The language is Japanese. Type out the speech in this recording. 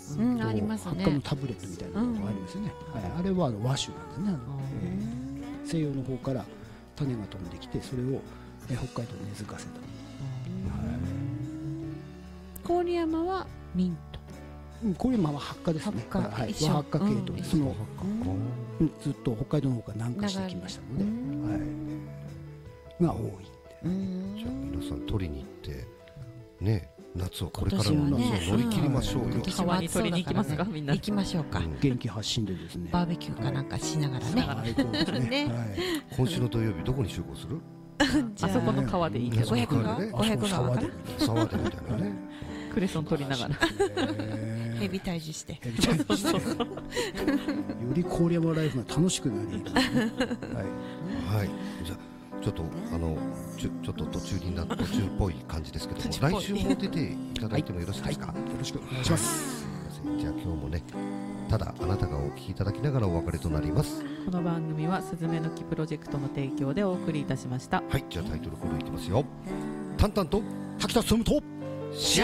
ありますね。 発汗のタブレットみたいなのがありますよね。あれは和種なんだね。西洋の方から種が飛んできて、それを北海道に根付かせた。 郡山はミント。 郡山は発火ですね。和発火系統で、そのずっと北海道の方から南下してきましたので、が多い。 じゃあ皆さん取りに行ってね、夏をこれからの夏を乗り切りましょうよ。 川に取りに行きますか、みんな。 行きましょうか。 元気発信でですね。 バーベキューかなんかしながらね。 今週の土曜日どこに集合する？ あそこの川でいいけど。 500の川で沢でみたいなね。 クレソン取りながら。 ヘビ退治して。より郡山ライフが楽しくなり。 はい。じゃあちょっとちょっと途中っぽい感じですけども、来週も出ていただいてもよろしいですか？ よろしくお願いします。 じゃあ今日もね、ただあなたがお聞きいただきながらお別れとなります。 この番組はすずめの木プロジェクトの提供でお送りいたしました。 はい、じゃあタイトルコールいきますよ。タンタンと滝田勉と幸